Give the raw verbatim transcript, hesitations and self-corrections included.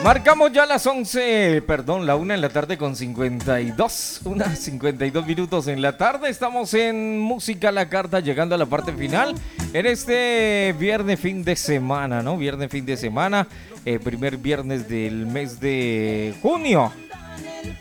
Marcamos ya las once, perdón, la una en la tarde con cincuenta y dos, una cincuenta y dos minutos en la tarde. Estamos en Música a la Carta, llegando a la parte final en este viernes fin de semana, ¿no? Viernes fin de semana, eh, primer viernes del mes de junio.